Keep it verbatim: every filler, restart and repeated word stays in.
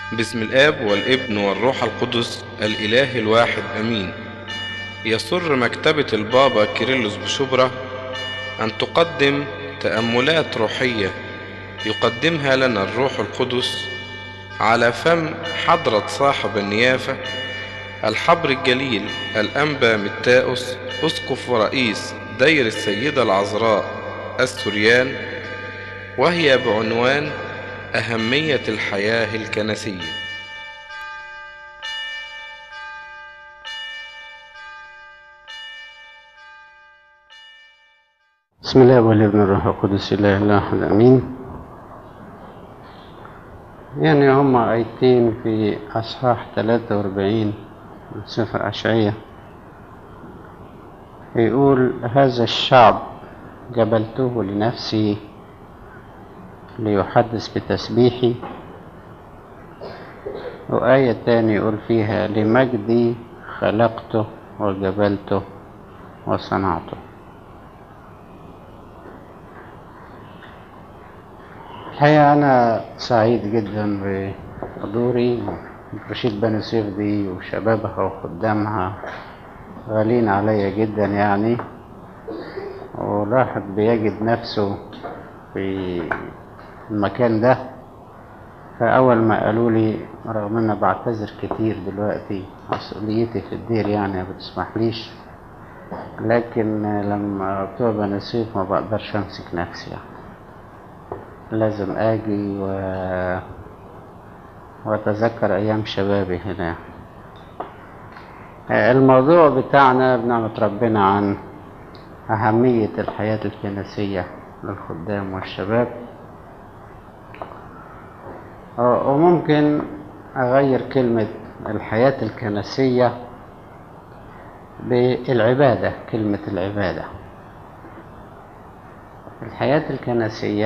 بسم الآب والابن والروح القدس الإله الواحد أمين. يسر مكتبة البابا كيرلس بشبرة أن تقدم تأملات روحية يقدمها لنا الروح القدس على فم حضرة صاحب النيافة الحبر الجليل الأنبا متاؤس أسقف ورئيس دير السيدة العذراء السريان، وهي بعنوان أهمية الحياة الكنسية. بسم الله والابن الروح القدس اله الواحد امين. يعني هما ايتين في اصحاح ثلاثة وأربعين من سفر اشعياء، يقول: هذا الشعب جبلته لنفسي ليحدث بتسبيحي. وآية تاني يقول فيها: لمجدي خلقته وجبلته وصنعته. الحقيقة أنا سعيد جدا بحضوري. رشيد بني سيف دي وشبابها وخدامها غالين عليا جدا يعني، والواحد بيجد نفسه في المكان ده. فأول ما قالوا لي، رغم أن بعتذر كتير دلوقتي، مسؤوليتي في الدير يعني ما بتسمحليش، لكن لما بتوع بني سيف ما بقدرش أمسك نفسي يعني. لازم اجي و... واتذكر ايام شبابي هنا. الموضوع بتاعنا بنعمة ربنا عن اهمية الحياة الكنسية للخدام والشباب، وممكن اغير كلمة الحياة الكنسية بالعبادة. كلمة العبادة، الحياة الكنسية